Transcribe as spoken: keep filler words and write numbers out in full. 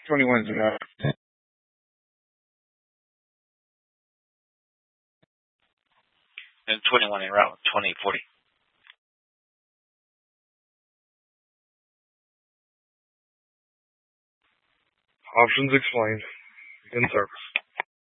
twenty-one's enough. And twenty-one in route twenty forty. Options explained. In service.